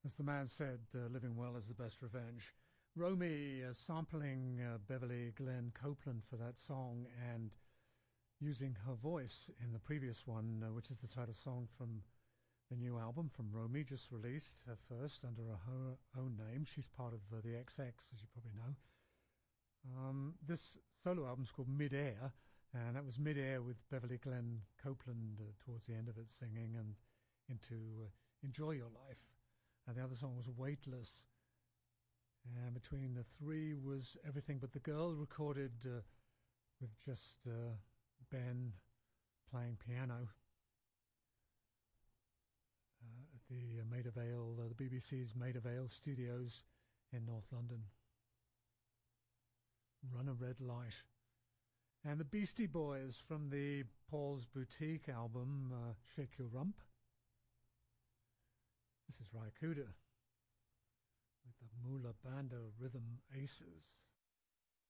As the man said, living well is the best revenge. Romy sampling Beverly Glenn Copeland for that song and using her voice in the previous one, which is the title song from the new album from Romy, just released, her first under her own name. She's part of the XX, as you probably know. This solo album's called Mid-Air, and that was Mid-Air with Beverly Glenn Copeland towards the end of it singing and into Enjoy Your Life. And the other song was Weightless. And between the three was Everything But the Girl, recorded with just Ben playing piano at the Maida Vale, the BBC's Maida Vale studios in North London. Run a Red Light. And the Beastie Boys from the Paul's Boutique album, Shake Your Rump. This is Ry Cooder with the Moolah Banda Rhythm Aces.